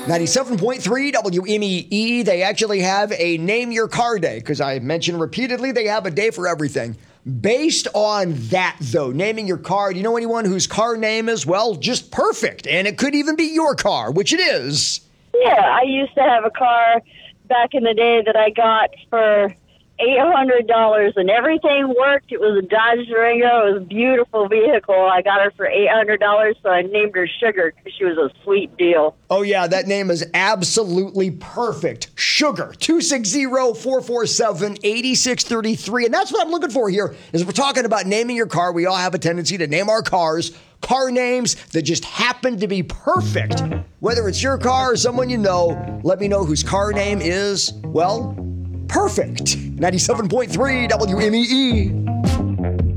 97.3 WMEE, they actually have a Name Your Car Day, because I mentioned repeatedly they have a day for everything. Based on that, though, naming your car, do you know anyone whose car name is, well, just perfect? And it could even be your car, which it is. Yeah, I used to have a car back in the day that I got for $800, and everything worked. It was a Dodge Durango. It was a beautiful vehicle. I got her for $800, so I named her Sugar because she was a sweet deal. Oh, yeah, that name is absolutely perfect. Sugar, 260-447-8633. And that's what I'm looking for here, is we're talking about naming your car. We all have a tendency to name our cars car names that just happen to be perfect. Whether it's your car or someone you know, let me know whose car name is, well, perfect. 97.3 WMEE.